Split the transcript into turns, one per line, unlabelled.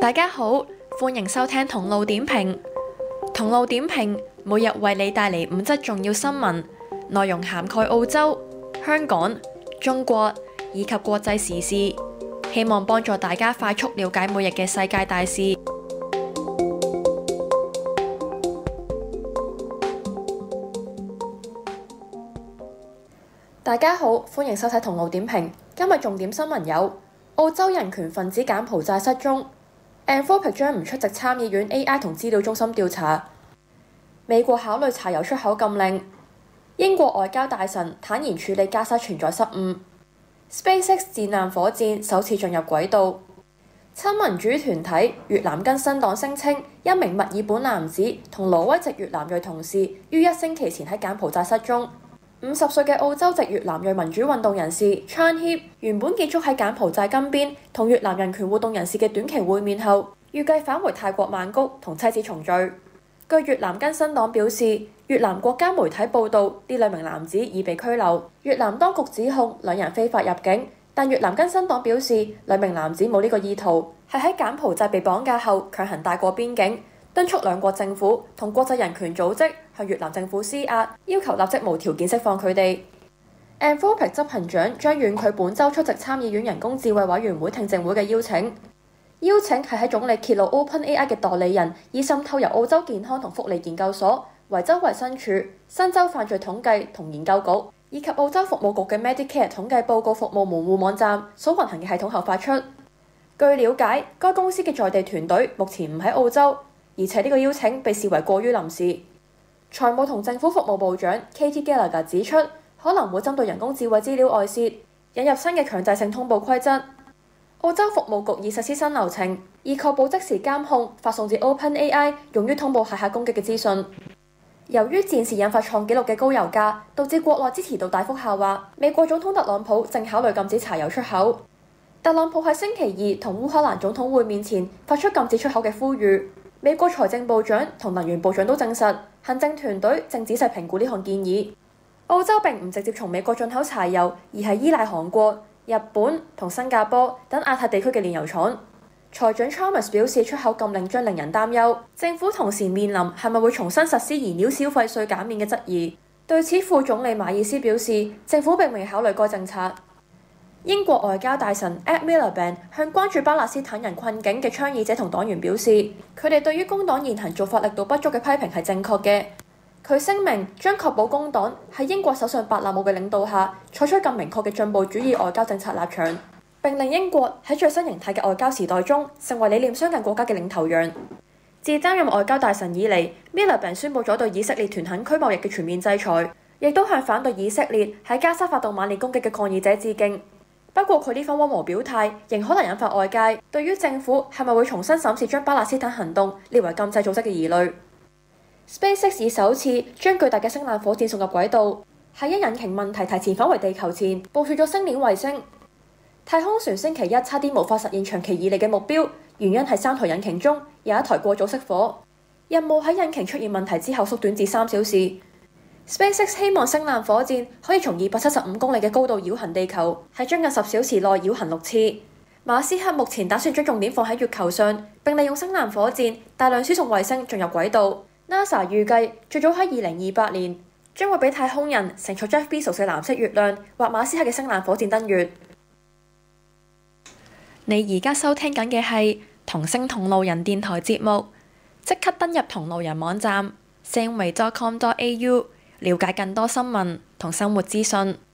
大家好，歡迎收聽同路點評。同路點評每日為你帶嚟5則重要新聞，內容涵蓋澳洲、香港、中國以及國際時事，希望幫助大家快速了解每日嘅世界大事。大家好，歡迎收睇同路點評。今日重點新聞有：澳洲人權分子柬埔寨失蹤。Anthropic 將唔出席參議院 AI 同資料中心調查。美國考慮柴油出口禁令。英國外交大臣坦言處理加沙存在失誤。SpaceX 戰艦火箭首次進入軌道。親民主團體越南更新黨聲稱，一名墨爾本男子同挪威籍越南裔同事於1星期前喺柬埔寨失蹤。50歲嘅澳洲籍越南裔民主運動人士 Chan Hip 原本結束喺柬埔寨金邊同越南人權活動人士嘅短期會面後，預計返回泰國曼谷同妻子重聚。據越南更新黨表示，越南國家媒體報道，呢兩名男子已被拘留。越南當局指控兩人非法入境，但越南更新黨表示，兩名男子冇呢個意圖，係喺柬埔寨被綁架後強行帶過邊境，敦促兩國政府同國際人權組織向越南政府施壓，要求立即無條件釋放佢哋。Anthropic 執行長將婉拒本週出席參議院人工智慧委員會聽證會嘅邀請。邀請係喺總理揭露 OpenAI 嘅代理人以滲透由澳洲健康同福利研究所、維州衛生署、新州犯罪統計同研究局以及澳洲服務局嘅 Medicare 統計報告服務門戶網站所運行嘅系統後發出。據了解，該公司嘅在地團隊目前唔喺澳洲，而且呢個邀請被視為過於臨時。財務同政府服務部長 Katie Gallagher 指出，可能會針對人工智慧資料外泄，引入新嘅強制性通報規則。澳洲服務局已實施新流程，以確保即時監控發送至 OpenAI 用於通報駭客攻擊嘅資訊。由於戰事引發創紀錄嘅高油價，導致國內支持度大幅下滑，美國總統特朗普正考慮禁止柴油出口。特朗普喺星期二同烏克蘭總統會面前發出禁止出口嘅呼籲。美國財政部長同能源部長都證實，行政團隊正仔細評估呢項建議。澳洲並唔直接從美國進口柴油，而係依賴韓國、日本同新加坡等亞太地區嘅煉油廠。財長 Chalmers 表示，出口禁令將令人擔憂，政府同時面臨係咪會重新實施燃料消費稅減免嘅質疑。對此，副總理馬爾斯表示，政府並未考慮該政策。英國外交大臣 Ed Miliband 向關注巴勒斯坦人困境嘅倡議者同黨員表示，佢哋對於工黨現行做法力度不足嘅批評係正確嘅。佢聲明將確保工黨喺英國首相伯納姆嘅領導下採取更明確嘅進步主義外交政策立場，並令英國喺最新形態嘅外交時代中成為理念相近國家嘅領頭羊。自擔任外交大臣以嚟， Miliband 宣布咗對以色列屯墾區貿易嘅全面制裁，亦都向反對以色列喺加沙發動猛烈攻擊嘅抗議者致敬。不過佢呢番溫和表態，仍可能引發外界對於政府係咪會重新審視將巴勒斯坦行動列為禁制組織嘅疑慮。SpaceX 已首次將巨大嘅星艦火箭送入軌道，喺因引擎問題提前返回地球前部署咗星鏈衛星。太空船星期一差啲無法實現長期以嚟嘅目標，原因係3台引擎中有一台過早熄火，任務喺引擎出現問題之後縮短至3小時。SpaceX 希望星艦火箭可以從275公里嘅高度繞行地球，喺將近10小時內繞行6次。馬斯克目前打算將重點放喺月球上，並利用星艦火箭大量輸送衛星進入軌道。NASA 預計最早喺2028年將會俾太空人乘坐 Jeff Bezos 嘅藍色月亮或馬斯克嘅星艦火箭登月。你而家收聽緊嘅係同聲同路人電台節目，即刻登入同路人網站 samway.com.au 了解更多新聞同生活資訊。